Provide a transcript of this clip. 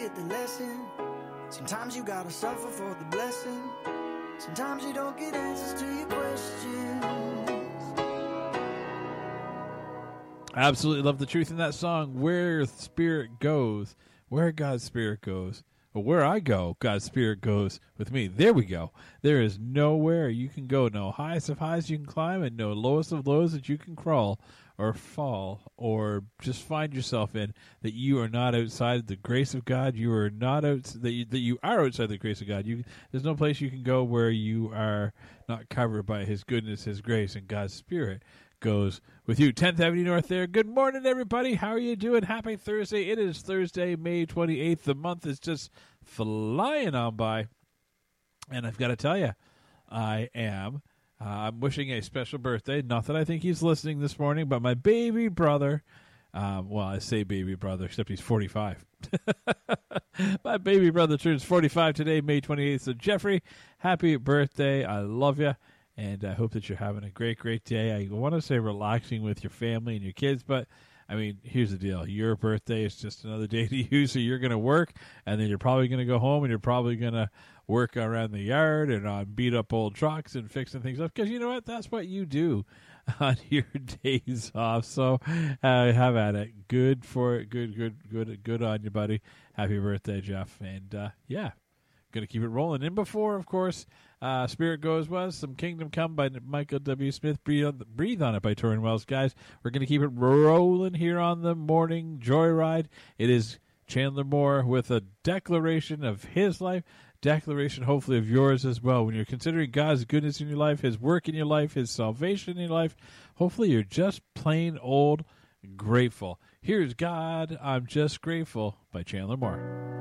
Get the lesson. Sometimes you gotta suffer for the blessing. Sometimes you don't get answers to your questions. I absolutely love the truth in that song. Where Spirit goes, where God's Spirit goes, or where I go, God's Spirit goes with me. There we go. There is nowhere you can go, no highest of highs you can climb, and no lowest of lows that you can crawl or fall or just find yourself in, that you are not outside the grace of God. You are not that you are outside the grace of God. There's no place you can go where you are not covered by His goodness, His grace, and God's Spirit goes with you. 10th Avenue North there. Good morning, everybody. How are you doing? Happy Thursday. It is Thursday, May 28th. The month is just flying on by. And I've got to tell you, I'm wishing a special birthday. Not that I think he's listening this morning, but my baby brother, well, I say baby brother, except he's 45. My baby brother turns 45 today, May 28th. So, Jeffrey, happy birthday. I love you. And I hope that you're having a great, great day. I want to say relaxing with your family and your kids, but, I mean, here's the deal. Your birthday is just another day to you, so you're going to work, and then you're probably going to go home, and you're probably going to work around the yard and on beat-up old trucks and fixing things up, because you know what? That's what you do on your days off. So have at it. Good on you, buddy. Happy birthday, Jeff. And, yeah. Going to keep it rolling. And before, of course, Spirit Goes was Some Kingdom Come by Michael W. Smith. Breathe on It by Torrin Wells. Guys, we're going to keep it rolling here on the morning joyride. It is Chandler Moore with a declaration of his life, declaration hopefully of yours as well. When you're considering God's goodness in your life, His work in your life, His salvation in your life, hopefully you're just plain old grateful. Here's God, I'm Just Grateful by Chandler Moore.